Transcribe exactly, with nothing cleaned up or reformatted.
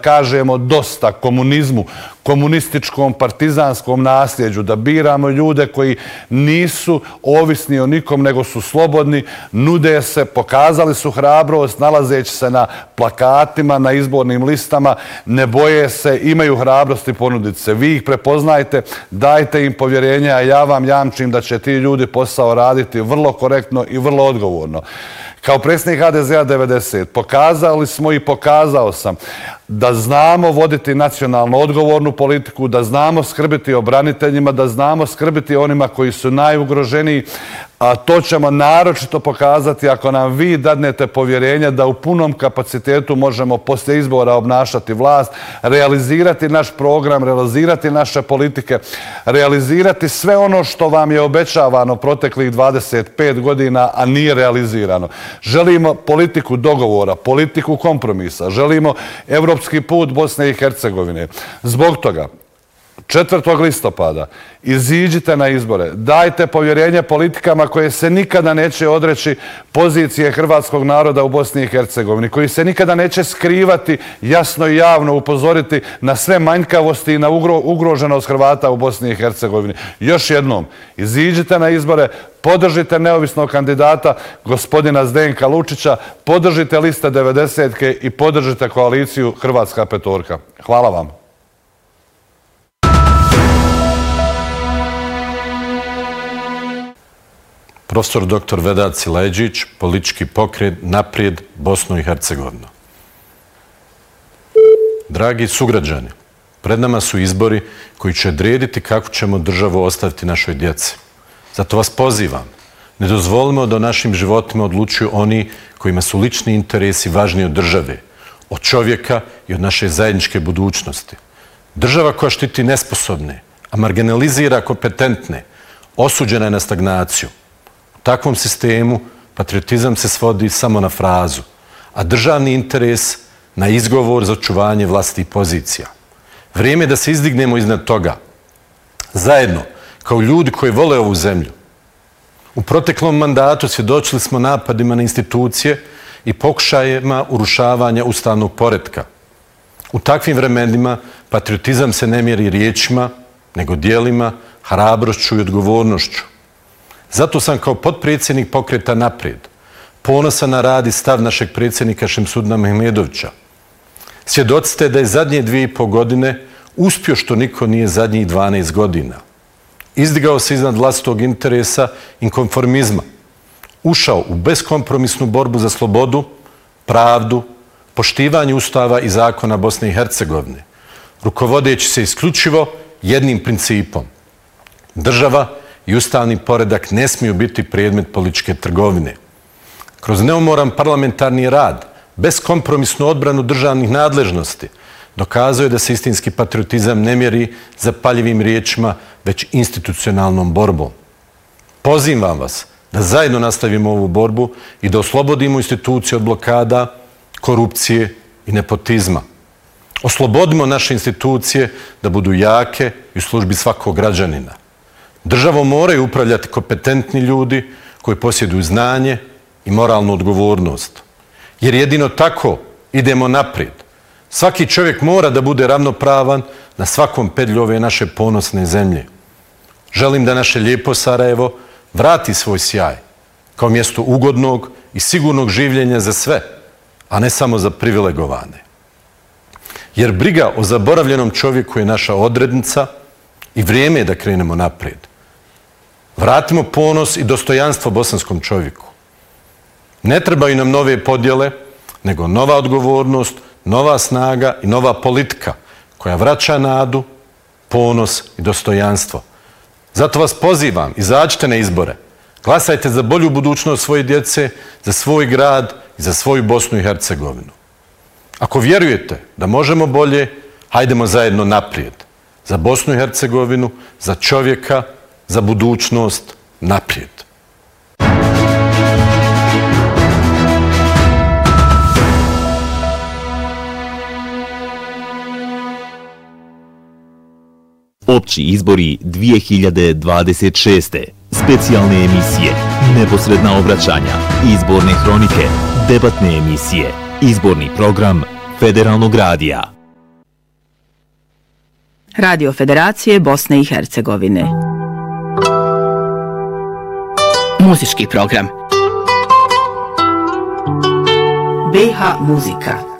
kažemo dosta komunizmu, komunističkom, partizanskom nasljeđu, da biramo ljude koji nisu ovisni o nikom, nego su slobodni, nude se, pokazali su hrabrost, nalazeći se na plakatima, na izbornim listama, ne boje se, imaju hrabrosti ponuditi se. Vi ih prepoznajte, dajte im povjerenje, a ja vam jamčim da će ti ljudi posao raditi vrlo korektno i vrlo odgovorno. Kao predsjednik H D Z-a devedeset pokazali smo i pokazao sam da znamo voditi nacionalno odgovornu politiku, da znamo skrbiti o braniteljima, da znamo skrbiti onima koji su najugroženiji, a to ćemo naročito pokazati ako nam vi dadnete povjerenje da u punom kapacitetu možemo poslije izbora obnašati vlast, realizirati naš program, realizirati naše politike, realizirati sve ono što vam je obećavano proteklih dvadeset pet godina, a nije realizirano. Želimo politiku dogovora, politiku kompromisa, želimo evropski put Bosne i Hercegovine. Zbog toga, četvrtog listopada iziđite na izbore, dajte povjerenje politikama koje se nikada neće odreći pozicije hrvatskog naroda u Bosni i Hercegovini, koji se nikada neće skrivati, jasno i javno upozoriti na sve manjkavosti i na ugroženost Hrvata u Bosni i Hercegovini. Još jednom, iziđite na izbore, podržite neovisnog kandidata gospodina Zdenka Lučića, podržite liste devedesetke i podržite koaliciju Hrvatska petorka. Hvala vam. Profesor doktor Vedat Silajdžić, politički pokret Naprijed Bosnu i Hercegovinu. Dragi sugrađani, pred nama su izbori koji će odrediti kako ćemo državu ostaviti našoj djeci. Zato vas pozivam, ne dozvolimo da o našim životima odlučuju oni kojima su lični interesi važniji od države, od čovjeka i od naše zajedničke budućnosti. Država koja štiti nesposobne, a marginalizira kompetentne, osuđena je na stagnaciju. U takvom sistemu patriotizam se svodi samo na frazu, a državni interes na izgovor za očuvanje vlastitih pozicija. Vrijeme je da se izdignemo iznad toga. Zajedno, kao ljudi koji vole ovu zemlju. U proteklom mandatu svjedočili smo napadima na institucije i pokušajima urušavanja ustavnog poretka. U takvim vremenima patriotizam se ne mjeri riječima, nego djelima, hrabrošću i odgovornošću. Zato sam kao potpredsjednik pokreta Naprijed ponosan na rad i stav našeg predsjednika Šemsudina Mehmedovića. Svjedoci ste da je zadnje dvije i po godine uspio što niko nije zadnjih dvanaest godina. Izdigao se iznad vlastitog interesa i konformizma. Ušao u beskompromisnu borbu za slobodu, pravdu, poštivanje ustava i zakona Bosne i Hercegovine, rukovodeći se isključivo jednim principom. Država i ustavni poredak ne smiju biti predmet političke trgovine. Kroz neumoran parlamentarni rad, beskompromisnu odbranu državnih nadležnosti, dokazuje da se istinski patriotizam ne mjeri zapaljivim riječima, već institucionalnom borbom. Pozivam vas da zajedno nastavimo ovu borbu i da oslobodimo institucije od blokada, korupcije i nepotizma. Oslobodimo naše institucije da budu jake i u službi svakog građanina. Državom moraju upravljati kompetentni ljudi koji posjeduju znanje i moralnu odgovornost. Jer jedino tako idemo naprijed. Svaki čovjek mora da bude ravnopravan na svakom pedlju ove naše ponosne zemlje. Želim da naše lijepo Sarajevo vrati svoj sjaj kao mjesto ugodnog i sigurnog življenja za sve, a ne samo za privilegovane. Jer briga o zaboravljenom čovjeku je naša odrednica i vrijeme je da krenemo naprijed. Vratimo ponos i dostojanstvo bosanskom čovjeku. Ne trebaju nam nove podjele, nego nova odgovornost, nova snaga i nova politika koja vraća nadu, ponos i dostojanstvo. Zato vas pozivam, izađite na izbore. Glasajte za bolju budućnost svoje djece, za svoj grad i za svoju Bosnu i Hercegovinu. Ako vjerujete da možemo bolje, hajdemo zajedno naprijed. Za Bosnu i Hercegovinu, za čovjeka, za budućnost, naprijed. Opći izbori dvije hiljade dvadeset šeste. Specijalne emisije, neposredna obraćanja, izborne hronike, debatne emisije, izborni program Federalnog radija. Radio Federacije Bosne i Hercegovine. Muzički program. B H muzika.